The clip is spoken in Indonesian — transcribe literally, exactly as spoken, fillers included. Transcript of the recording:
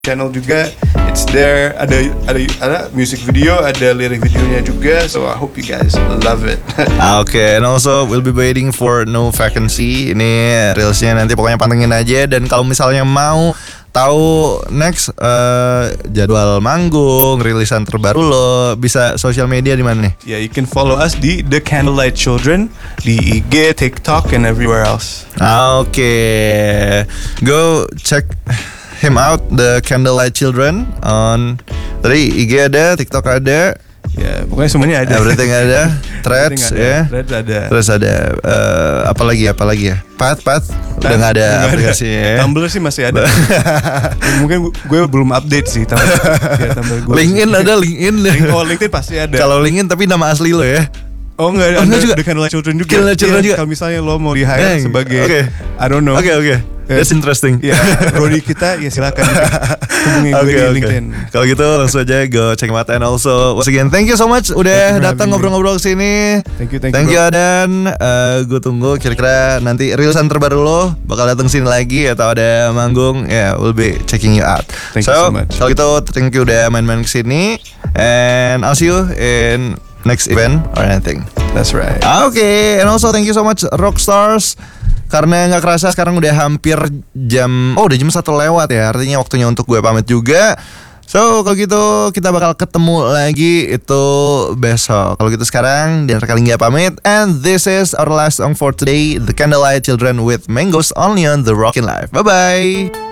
channel juga, it's there. Ada ada ada music video, ada lirik videonya juga. So I hope you guys love it. Oke, and also we'll be waiting for No Vacancy. Ini reelsnya nanti pokoknya pantengin aja. Dan kalau misalnya mau tahu next uh, jadwal manggung, rilisan terbaru lo, bisa sosial media di mana nih? Yeah, you can follow us di The Candlelight Children di I G, TikTok, and everywhere else. Oke, okay. Go check him out, The Candlelight Children on tadi I G ada, TikTok ada. Ya, pokoknya semuanya ada. Everything ada. Threads ya. Threads ada. Terus ada uh, apa lagi? Apa lagi ya? Path, Path. Udah nggak ada aplikasi ya. Tumblr sih masih ada. Mungkin gue belum update sih Tumblr. Ya, Tumblr gue. LinkedIn ada, LinkedIn. Oh, LinkedIn pasti ada. Kalau LinkedIn tapi nama asli lo ya. Oh enggak, oh, enggak juga. The Candlelight Children juga. Candlelight Children juga. Kalau misalnya lo mau di hire Dang. sebagai okay. I don't know. Oke okay, oke. Okay. That's interesting. Ya, Brody kita ya silakan hubungi gue okay, di okay. LinkedIn. Kalau gitu langsung aja go check him out. And also once again thank you so much udah datang ngobrol-ngobrol ke sini. Thank you, thank, thank you. you Dan uh, gue tunggu kira-kira nanti rilisan terbaru lo bakal datang sini lagi atau ada manggung. Ya, yeah, we'll be checking you out. Thank so, you so much. Kalau gitu thank you udah main-main ke sini. And I'll see you in next event or anything. That's right. Oke, okay. And also thank you so much Rockstars. Karena gak kerasa sekarang udah hampir jam, oh udah jam satu lewat ya. Artinya waktunya untuk gue pamit juga. So kalau gitu kita bakal ketemu lagi itu besok. Kalau gitu sekarang dan kali gak pamit. And this is our last song for today, The Candlelight Children with Mangoes only on The Rockin' Life. Bye bye.